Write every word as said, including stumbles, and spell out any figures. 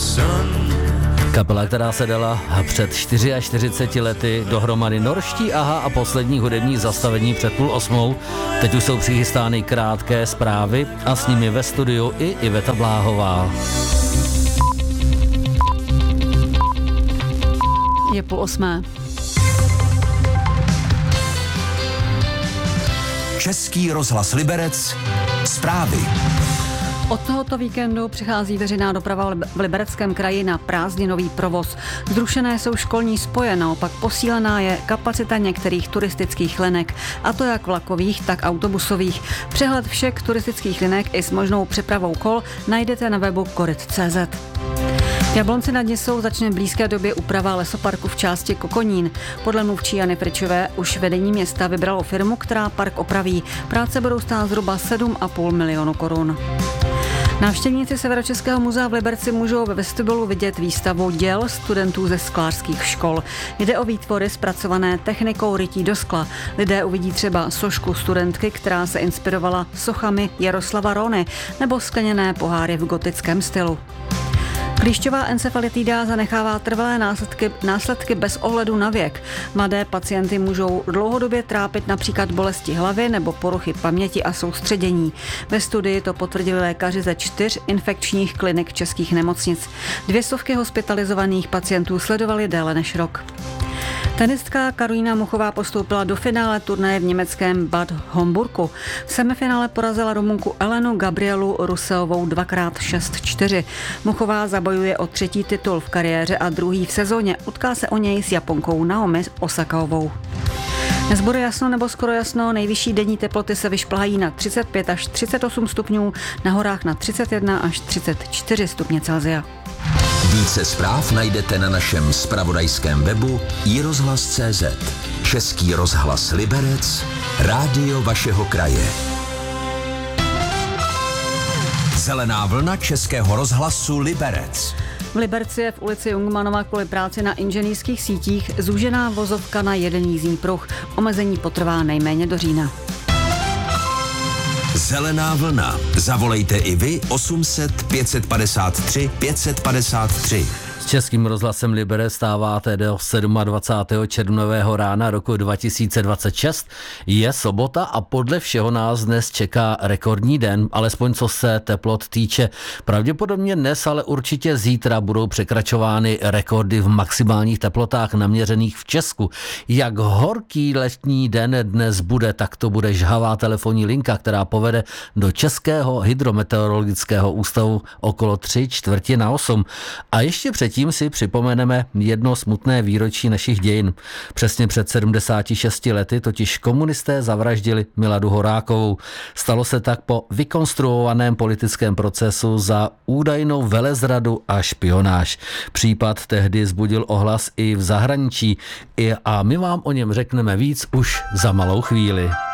Kapela, která se dala před čtyřiceti čtyřmi lety dohromady, norští Aha a poslední hudební zastavení před půl osmou. Teď už jsou přichystány krátké zprávy a s nimi ve studiu i Iveta Bláhová. Je půl osmé. Český rozhlas Liberec, zprávy. Od tohoto víkendu přichází veřejná doprava v Libereckém kraji na prázdninový provoz. Zrušené jsou školní spoje, naopak posílená je kapacita některých turistických linek, a to jak vlakových, tak autobusových. Přehled všech turistických linek i s možnou přepravou kol najdete na webu koryt tečka cé zet. V Jablonci nad Nisou začne v blízké době úprava lesoparku v části Kokonín. Podle mluvčí Jany Fričové už vedení města vybralo firmu, která park opraví. Práce budou stát zhruba sedm a půl milionu korun. Návštěvníci Severočeského muzea v Liberci můžou ve vestibulu vidět výstavu děl studentů ze sklářských škol. Jde o výtvory zpracované technikou rytí do skla. Lidé uvidí třeba sošku studentky, která se inspirovala sochami Jaroslava Rony, nebo skleněné poháry v gotickém stylu. Klíšťová encefalitida zanechává trvalé následky, následky bez ohledu na věk. Mladé pacienty můžou dlouhodobě trápit například bolesti hlavy nebo poruchy paměti a soustředění. Ve studii to potvrdili lékaři ze čtyř infekčních klinik českých nemocnic. Dvě stovky hospitalizovaných pacientů sledovali déle než rok. Tenistka Karolína Muchová postoupila do finále turnaje v německém Bad Homburgu. V semifinále porazila Rumunku Elenu Gabrielu Ruseovou dvakrát šest čtyři. Muchová zabojuje o třetí titul v kariéře a druhý v sezóně. Utká se o něj s Japonkou Naomi Osakaovou. Dnes bude jasno nebo skoro jasno, nejvyšší denní teploty se vyšplhají na třicet pět až třicet osm stupňů, na horách na třicet jedna až třicet čtyři stupně Celsia. Více zpráv najdete na našem zpravodajském webu i rozhlas tečka cé zet. Český rozhlas Liberec, rádio vašeho kraje. Zelená vlna Českého rozhlasu Liberec. V Liberci je v ulici Jungmanova kvůli práci na inženýrských sítích zúžená vozovka na jeden jízdní pruh. Omezení potrvá nejméně do října. Zelená vlna. Zavolejte i vy osm set pět set padesát tři pět set padesát tři. S Českým rozhlasem Liberec stáváte do dvacátého sedmého červnového rána roku dva tisíce dvacet šest. Je sobota a podle všeho nás dnes čeká rekordní den, alespoň co se teplot týče. Pravděpodobně dnes, ale určitě zítra budou překračovány rekordy v maximálních teplotách naměřených v Česku. Jak horký letní den dnes bude, tak to bude žhavá telefonní linka, která povede do Českého hydrometeorologického ústavu okolo tři čtvrtě na osm. A ještě před tím si připomeneme jedno smutné výročí našich dějin. Přesně před sedmdesáti šesti lety totiž komunisté zavraždili Miladu Horákovou. Stalo se tak po vykonstruovaném politickém procesu za údajnou velezradu a špionáž. Případ tehdy vzbudil ohlas i v zahraničí a my vám o něm řekneme víc už za malou chvíli.